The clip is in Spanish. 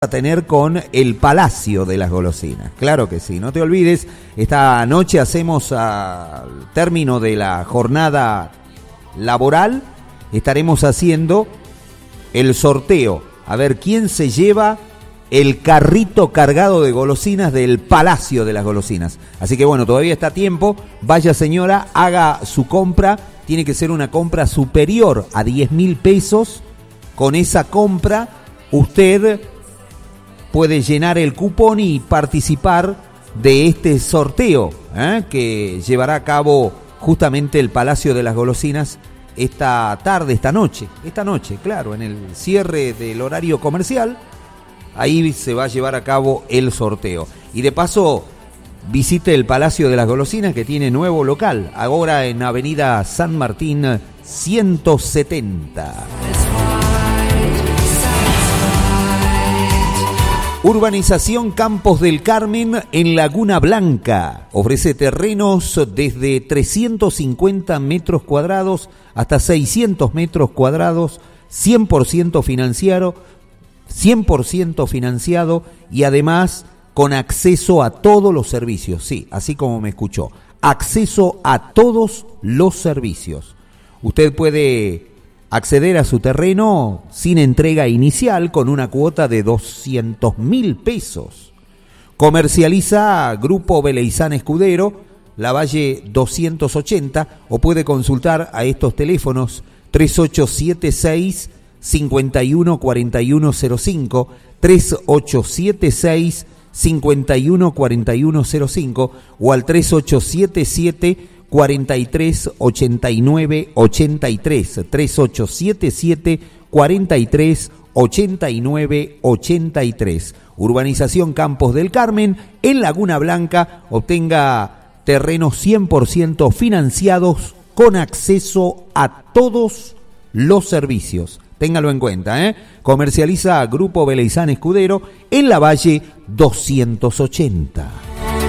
a tener con el Palacio de las Golosinas. Claro que sí, no te olvides, esta noche hacemos al término de la jornada laboral, estaremos haciendo el sorteo, a ver quién se lleva el carrito cargado de golosinas del Palacio de las Golosinas. Así que bueno, todavía está a tiempo, vaya señora, haga su compra, tiene que ser una compra superior a 10.000 pesos, con esa compra usted puede llenar el cupón y participar de este sorteo que llevará a cabo justamente el Palacio de las Golosinas esta noche, claro, en el cierre del horario comercial, ahí se va a llevar a cabo el sorteo. Y de paso, visite el Palacio de las Golosinas que tiene nuevo local, ahora en Avenida San Martín 170. Urbanización Campos del Carmen en Laguna Blanca. Ofrece terrenos desde 350 metros cuadrados hasta 600 metros cuadrados, 100% financiado y además con acceso a todos los servicios. Sí, así como me escuchó. Acceso a todos los servicios. Usted puede acceder a su terreno sin entrega inicial con una cuota de 200.000 pesos. Comercializa Grupo Beleizán Escudero, Lavalle 280, o puede consultar a estos teléfonos 3876-514105, 3876-514105 o al 3877 438983, 3877 438983. Urbanización Campos del Carmen en Laguna Blanca. Obtenga terrenos 100% financiados con acceso a todos los servicios. Téngalo en cuenta, Comercializa Grupo Beleizán Escudero en Lavalle 280.